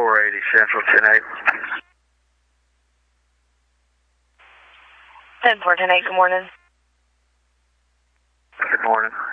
480 Central 108. 10-4, 10-8, good morning. Good morning.